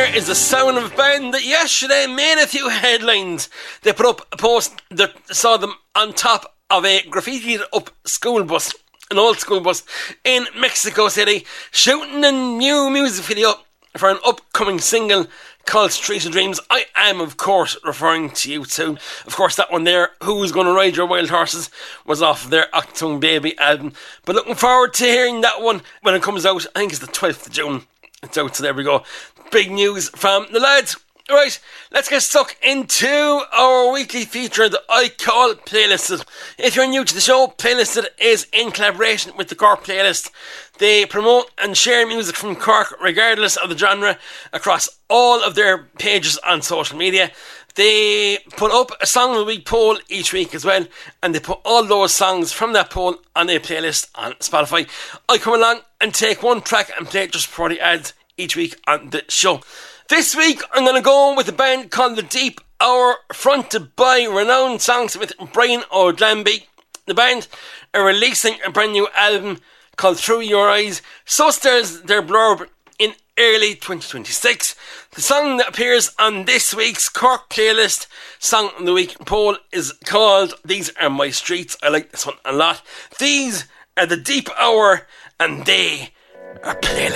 there is the sound of a band that yesterday made a few headlines. They put up a post that saw them on top of a graffitied up school bus, an old school bus in Mexico City, shooting a new music video for an upcoming single called Street of Dreams. I am, of course, referring to U2. Of course, that one there, Who's Gonna Ride Your Wild Horses, was off of their Achtung Baby album. But looking forward to hearing that one when it comes out. I think it's the 12th of June. It's out, so there we go. Big news from the lads. Right, let's get stuck into our weekly feature that I call Playlisted. If you're new to the show, Playlisted is in collaboration with the Cork Playlist. They promote and share music from Cork regardless of the genre across all of their pages on social media. They put up a Song of the Week poll each week as well, and they put all those songs from that poll on a playlist on Spotify. I come along and take one track and play it just before the ads each week on the show. This week I'm going to go with a band called The Deep Hour, fronted by renowned songsmith Brian O'Glanby. The band are releasing a brand new album called Through Your Eyes. So starts their blurb in early 2026. The song that appears on this week's Cork Playlist Song of the Week poll is called These Are My Streets. I like this one a lot. These are The Deep Hour, and they are Playlist.